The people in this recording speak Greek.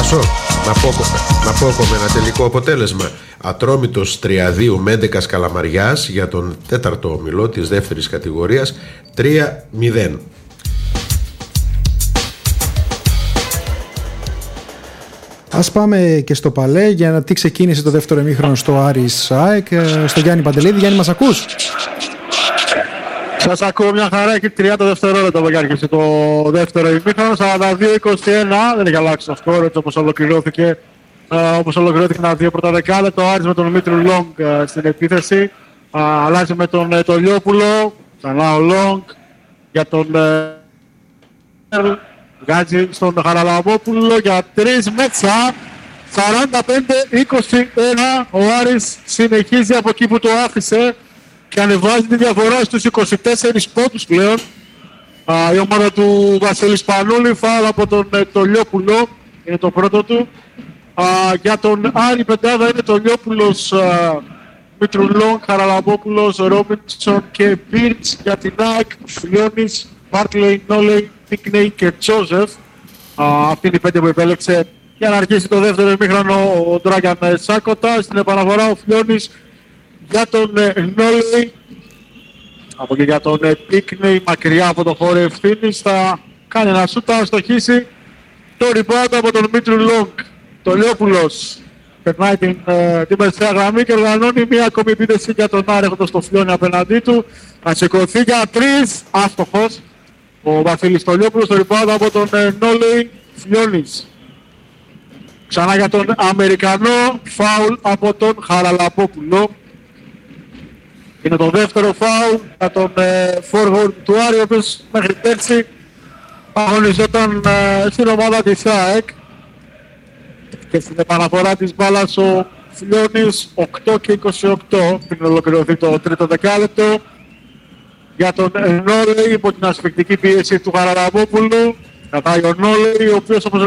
Τάσο, να πω ακόμα ένα τελικό αποτέλεσμα. Ατρόμητος Τριαδίου Μέντεκας Καλαμαριάς για τον τέταρτο ομιλό της δεύτερης κατηγορίας 3-0. Ας πάμε και στο Παλέ για να τι ξεκίνησε το δεύτερο ημίχρονο στο Άρης ΑΕΚ. Στο Γιάννη Παντελίδη. Γιάννη, μας ακούς? Σας ακούω, μια χαρά, έχει 30 δευτερόλεπτα που άρχισε το δεύτερο ημίχρονο. 42-21, δεν έχει αλλάξει το σκορ έτσι όπως ολοκληρώθηκε. Όπως ολοκληρώθηκαν τα δύο πρώτα δεκάλεπτα. Ο Άρης με τον Μήτρου Λόγκ στην επίθεση. Αλλάζει με τον Τολιόπουλο. Ξανά ο Λόγκ για τον βγάζει στον Χαραλαμπόπουλο για 3 μέσα. 45-21. Ο Άρης συνεχίζει από εκεί που το άφησε και ανεβάζει τη διαφορά στους 24 πόντους πλέον. Η ομάδα του Βασίλη Σπανούλη, φάουλ από τον Τολιόπουλο, είναι το πρώτο του. Για τον Άρη πεντάδα είναι Τολιόπουλος, Μητρουλόν, Χαραλαμπόπουλος, Ρόμπινσον και Μπίρτς. Για την ΑΕΚ, Φιλιώνης, Μπάρτλεϊ, Νόλεϊ, Πίκνεϊ και Τζόζεφ. Αυτή είναι η πέντε που επέλεξε για να αρχίσει το δεύτερο ημίχρονο ο Ντράγκαν Σάκοτα. Στην επαναφορά ο Φιλιώνης για τον Νόλεϊ. Από και για τον Πίκνεϊ, μακριά από το χώρο ευθύνης, θα κάνει ένα σούτ, θα στοχίσει το rebound από τον Μήτρου Λόγκ. Το Λιόπουλος περνάει την μεσαία γραμμή και οργανώνει μια ακόμη επίθεση για τον Άρη, έχοντας το Φιλιώνη απέναντί του. Θα σηκωθεί για 3, άστοχος ο Βασίλης Τολιόπουλος, το rebound από τον Νόλεϊ. Φιλιώνης ξανά για τον Αμερικανό, φάουλ από τον Χαραλαμπόπουλο. Είναι το δεύτερο φάουλ για τον forward του Άρη, ο οποίος μέχρι πέρσι αγωνιζόταν στην ομάδα της ΑΕΚ. Και στην επαναφορά της μπάλας ο Φιλιώνης 8 και 28 πριν ολοκληρωθεί το τρίτο δεκάλεπτο. Για τον Νόλεϊ υπό την ασφικτική πίεση του Χαραλαμπόπουλου. Κατάει ο Νόλεϊ, ο οποίος όπως